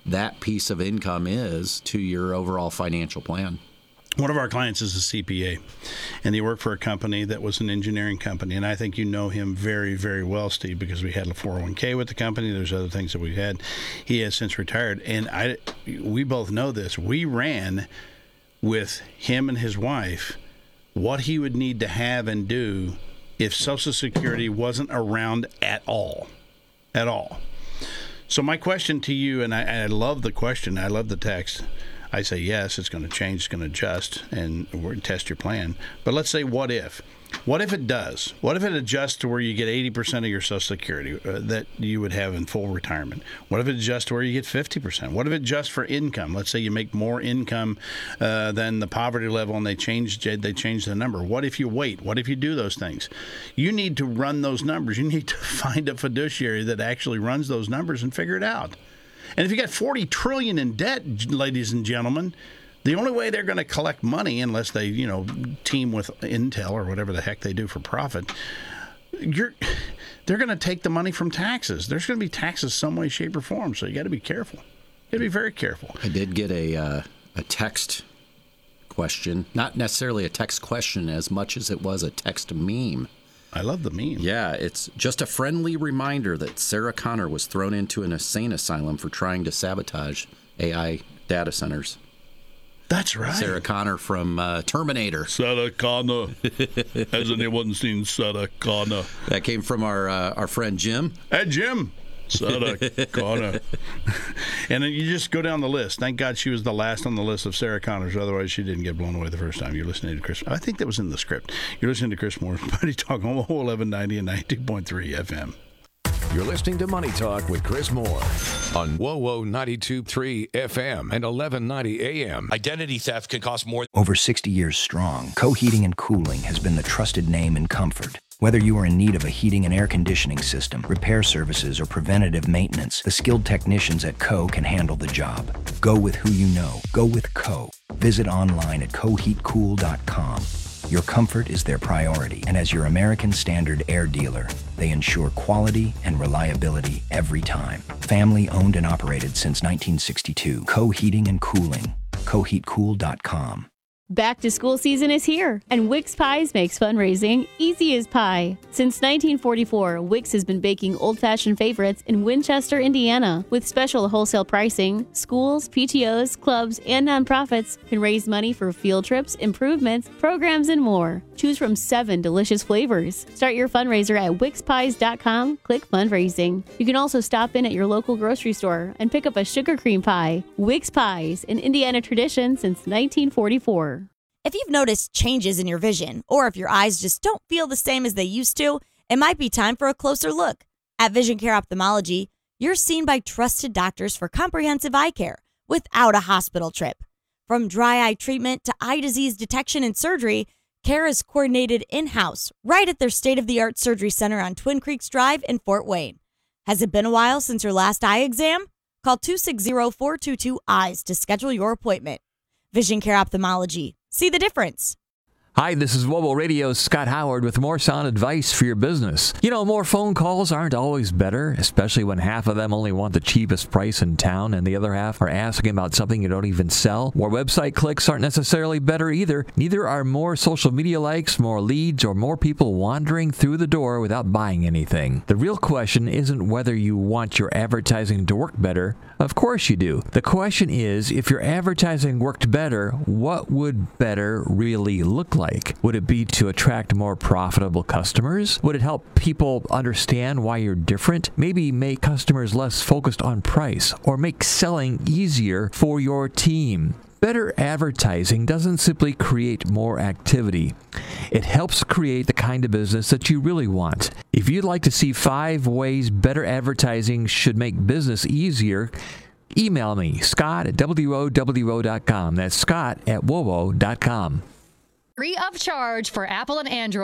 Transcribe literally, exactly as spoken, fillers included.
that piece of income is to your overall financial plan. One of our clients is a C P A, and he worked for a company that was an engineering company. And I think you know him very, very well, Steve, because we had a four oh one k with the company. There's other things that we had. He has since retired. And I, we both know this. We ran with him and his wife what he would need to have and do if Social Security wasn't around at all. At all. So my question to you, and I, I love the question, I love the text. I say, yes, it's going to change, it's going to adjust, and we're going to test your plan. But let's say, what if? What if it does? What if it adjusts to where you get eighty percent of your Social Security uh, that you would have in full retirement? What if it adjusts to where you get fifty percent? What if it adjusts for income? Let's say you make more income uh, than the poverty level, and they change, they change the number. What if you wait? What if you do those things? You need to run those numbers. You need to find a fiduciary that actually runs those numbers and figure it out. And if you got forty trillion dollars in debt, ladies and gentlemen, the only way they're going to collect money, unless they, you know, team with Intel or whatever the heck they do for profit, you're, they're going to take the money from taxes. There's going to be taxes some way, shape, or form, so you got to be careful. You got to be very careful. I did get a uh, a text question, not necessarily a text question as much as it was a text meme. I love the meme. Yeah, it's just a friendly reminder that Sarah Connor was thrown into an insane asylum for trying to sabotage A I data centers. That's right. Sarah Connor from uh, Terminator. Sarah Connor. Has anyone seen Sarah Connor? That came from our uh, our friend Jim. Hey, Jim. Sarah Connor. And then you just go down the list. Thank God she was the last on the list of Sarah Connors. Otherwise, she didn't get blown away the first time. You're listening to Chris. I think that was in the script. You're listening to Chris Moore's Money Talk on eleven ninety and ninety-two point three F M. You're listening to Money Talk with Chris Moore on W O O ninety-two point three F M and eleven ninety A M. Identity theft can cost more. Over sixty years strong, Co-Heating and Cooling has been the trusted name in comfort. Whether you are in need of a heating and air conditioning system, repair services, or preventative maintenance, the skilled technicians at Co can handle the job. Go with who you know. Go with Co. Visit online at co heat cool dot com. Your comfort is their priority, and as your American Standard air dealer, they ensure quality and reliability every time. Family owned and operated since nineteen sixty-two. Co Heating and Cooling. co heat cool dot com. Back to school season is here, and Wix Pies makes fundraising easy as pie. Since nineteen forty-four, Wix has been baking old-fashioned favorites in Winchester, Indiana. With special wholesale pricing, schools, P T Os, clubs, and nonprofits can raise money for field trips, improvements, programs, and more. Choose from seven delicious flavors. Start your fundraiser at wix pies dot com, click fundraising. You can also stop in at your local grocery store and pick up a sugar cream pie. Wix Pies, an Indiana tradition since nineteen forty-four. If you've noticed changes in your vision, or if your eyes just don't feel the same as they used to, it might be time for a closer look. At Vision Care Ophthalmology, you're seen by trusted doctors for comprehensive eye care without a hospital trip. From dry eye treatment to eye disease detection and surgery, care is coordinated in-house right at their state-of-the-art surgery center on Twin Creeks Drive in Fort Wayne. Has it been a while since your last eye exam? Call two six zero, four two two, eyes to schedule your appointment. Vision Care Ophthalmology. See the difference. Hi, this is W O W Radio's Scott Howard with more sound advice for your business. You know, more phone calls aren't always better, especially when half of them only want the cheapest price in town and the other half are asking about something you don't even sell. More website clicks aren't necessarily better either. Neither are more social media likes, more leads, or more people wandering through the door without buying anything. The real question isn't whether you want your advertising to work better. Of course you do. The question is, if your advertising worked better, what would better really look like? Like? Would it be to attract more profitable customers? Would it help people understand why you're different? Maybe make customers less focused on price or make selling easier for your team. Better advertising doesn't simply create more activity. It helps create the kind of business that you really want. If you'd like to see five ways better advertising should make business easier, email me, Scott at W O W O dot com. That's Scott at W O W O dot com. Free of charge for Apple and Android.